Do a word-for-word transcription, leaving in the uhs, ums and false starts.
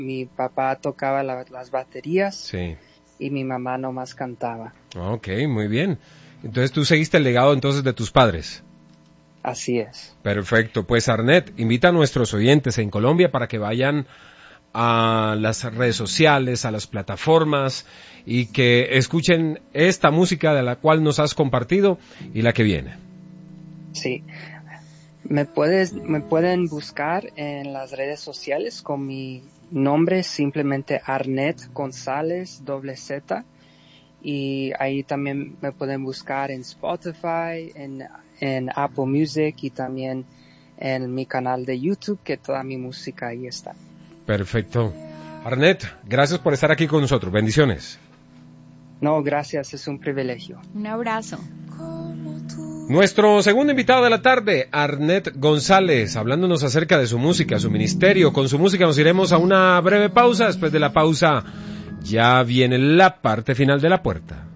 Mi papá tocaba la, las baterías Sí. y mi mamá nomás cantaba. Ok, muy bien. Entonces tú seguiste el legado entonces de tus padres. Así es. Perfecto. Pues Arnett, invita a nuestros oyentes en Colombia para que vayan a las redes sociales, a las plataformas y que escuchen esta música de la cual nos has compartido y la que viene. Sí. Me puedes, me pueden buscar en las redes sociales con mi nombre, simplemente Arnett González, doble Z, y ahí también me pueden buscar en Spotify, en, en Apple Music y también en mi canal de YouTube, que toda mi música ahí está. Perfecto. Arnett, gracias por estar aquí con nosotros. Bendiciones. No, gracias, es un privilegio. Un abrazo. Nuestro segundo invitado de la tarde, Arnett González, hablándonos acerca de su música, su ministerio. Con su música nos iremos a una breve pausa. Después de la pausa ya viene la parte final de La Puerta.